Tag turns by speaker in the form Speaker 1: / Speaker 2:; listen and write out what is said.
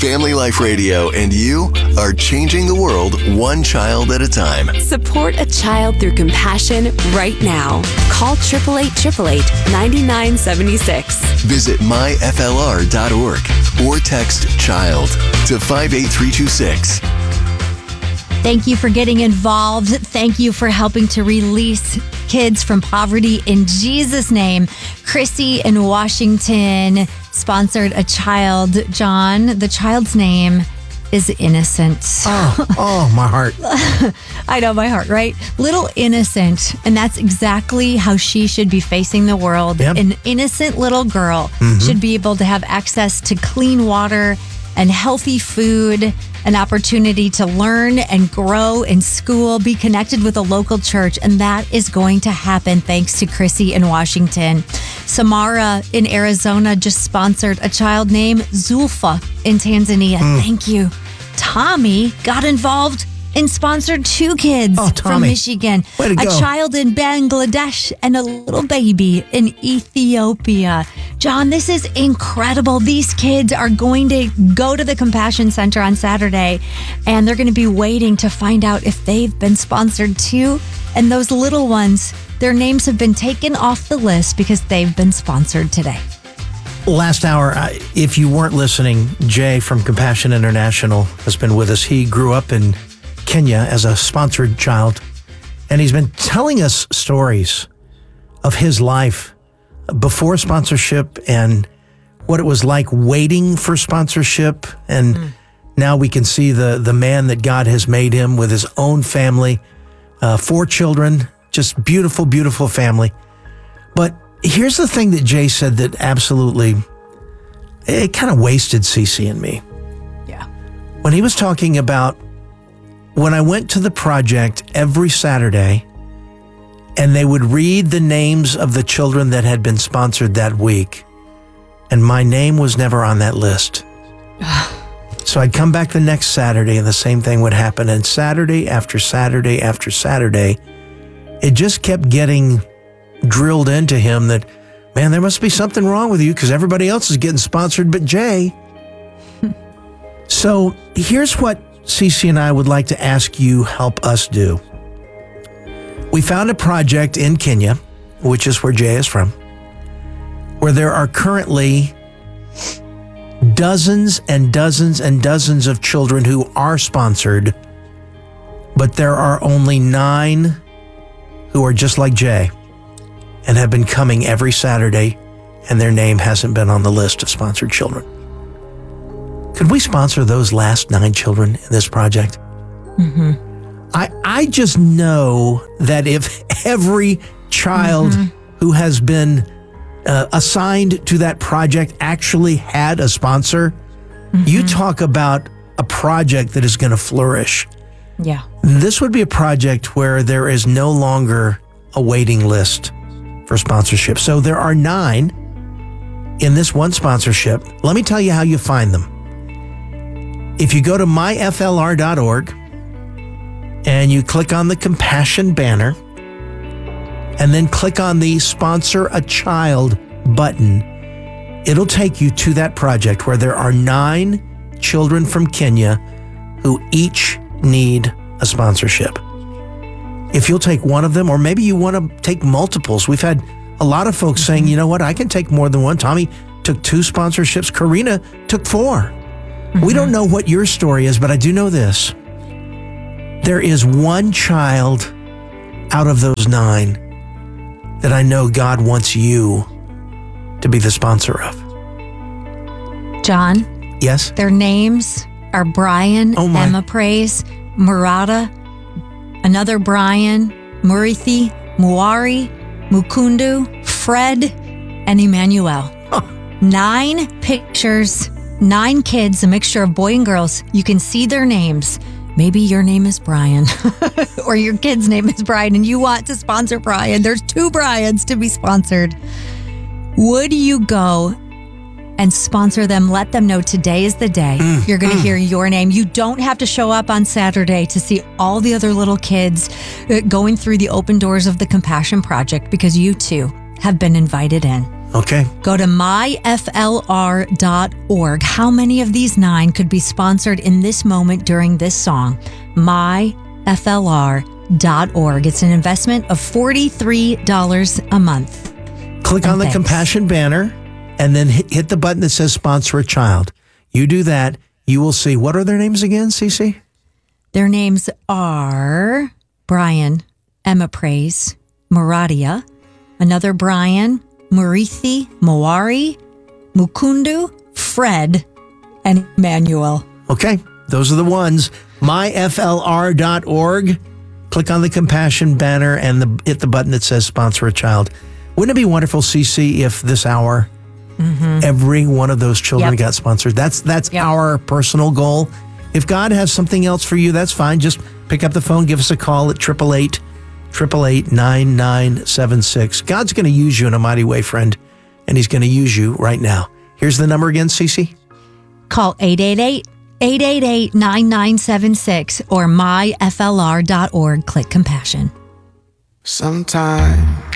Speaker 1: Family Life Radio and you are changing the world one child at a time.
Speaker 2: Support a child through compassion right now. Call 888-888-9976.
Speaker 1: Visit myflr.org or text CHILD to 58326.
Speaker 3: Thank you for getting involved. Thank you for helping to release kids from poverty in Jesus' name. Chrissy in Washington sponsored a child. John, the child's name is Innocent.
Speaker 4: Oh, my heart.
Speaker 3: I know, my heart, right? Little Innocent. And that's exactly how she should be facing the world.
Speaker 4: Yep.
Speaker 3: An innocent little girl should be able to have access to clean water and healthy food, an opportunity to learn and grow in school, be connected with a local church. And that is going to happen thanks to Chrissy in Washington. Samara in Arizona just sponsored a child named Zulfa in Tanzania. Thank you. Tommy got involved and sponsored 2 kids from Michigan.
Speaker 4: Way to
Speaker 3: a
Speaker 4: go.
Speaker 3: child in Bangladesh and a little baby in Ethiopia. John, this is incredible. These kids are going to go to the Compassion Center on Saturday, and they're going to be waiting to find out if they've been sponsored too. And those little ones, their names have been taken off the list because they've been sponsored today.
Speaker 4: Last hour, if you weren't listening, Jay from Compassion International has been with us. He grew up in Kenya as a sponsored child, and he's been telling us stories of his life before sponsorship and what it was like waiting for sponsorship. And now we can see the man that God has made him with his own family, 4 children, just beautiful, beautiful family. But here's the thing that Jay said that absolutely, it kind of wasted Cece and me.
Speaker 3: Yeah.
Speaker 4: When he was talking about when I went to the project every Saturday and they would read the names of the children that had been sponsored that week, and my name was never on that list. So I'd come back the next Saturday and the same thing would happen. And Saturday after Saturday after Saturday, it just kept getting drilled into him that, man, there must be something wrong with you because everybody else is getting sponsored but Jay. So here's what Cece and I would like to ask you help us do. We found a project in Kenya, which is where Jay is from, where there are currently dozens and dozens and dozens of children who are sponsored, but there are only 9 who are just like Jay and have been coming every Saturday, and their name hasn't been on the list of sponsored children. Could we sponsor those last 9 children in this project? I just know that if every child who has been assigned to that project actually had a sponsor, you talk about a project that is going to flourish.
Speaker 3: Yeah.
Speaker 4: This would be a project where there is no longer a waiting list for sponsorship. So there are 9 in this one sponsorship. Let me tell you how you find them. If you go to myflr.org and you click on the Compassion banner and then click on the Sponsor a Child button, it'll take you to that project where there are 9 children from Kenya who each need a sponsorship. If you'll take one of them, or maybe you want to take multiples. We've had a lot of folks saying, you know what, I can take more than one. Tommy took 2 sponsorships. Karina took 4. We don't know what your story is, but I do know this. There is one child out of those 9 that I know God wants you to be the sponsor of.
Speaker 3: John?
Speaker 4: Yes?
Speaker 3: Their names are Brian, Emma Praise, Murata, another Brian, Murithi, Muari, Mukundu, Fred, and Emmanuel. 9 pictures, 9 kids, a mixture of boy and girls. You can see their names. Maybe your name is Brian or your kid's name is Brian and you want to sponsor Brian. There's 2 Brians to be sponsored. Would you go and sponsor them? Let them know today is the day you're going to hear your name. You don't have to show up on Saturday to see all the other little kids going through the open doors of the Compassion Project because you too have been invited in.
Speaker 4: Okay.
Speaker 3: Go to myflr.org. How many of these 9 could be sponsored in this moment during this song? myflr.org. It's an investment of $43 a month.
Speaker 4: Click on the Compassion banner and then hit the button that says sponsor a child. You do that, you will see. What are their names again, Cece?
Speaker 3: Their names are Brian, Emma Praise, Muradia, another Brian, Murithi, Moari, Mukundu, Fred, and Emmanuel.
Speaker 4: Okay, those are the ones. myflr.org. Click on the Compassion banner and hit the button that says sponsor a child. Wouldn't it be wonderful, Cece, if this hour, every one of those children got sponsored? That's our personal goal. If God has something else for you, that's fine. Just pick up the phone, give us a call at 888-888-9976. God's going to use you in a mighty way, friend, and he's going to use you right now. Here's the number again, Cece.
Speaker 3: Call 888-888-9976 or myflr.org. Click Compassion.
Speaker 5: Sometime